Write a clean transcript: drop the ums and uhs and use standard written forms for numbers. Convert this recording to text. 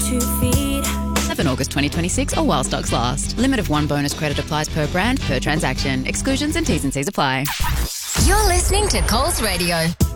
to feed. 7 August 2026 or while stocks last. Limit of 1 bonus credit applies per brand per transaction. Exclusions and T's and C's apply. You're listening to Coles Radio.